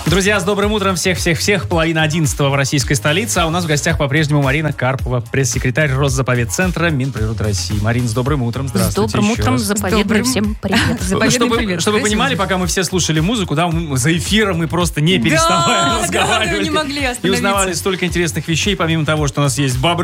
Друзья, с добрым утром всех. Половина 11 в российской столице. А у нас в гостях по-прежнему Марина Карпова, пресс-секретарь Росзаповедцентра Минприроды России. Марин, с добрым утром. Здравствуйте. С добрым утром. Заповедную всем привет. Чтобы вы понимали, пока мы все слушали музыку, да, за эфиром мы просто не переставая разговаривали. Не могли остановиться. И узнавали столько интересных вещей, помимо того, что у нас есть бобры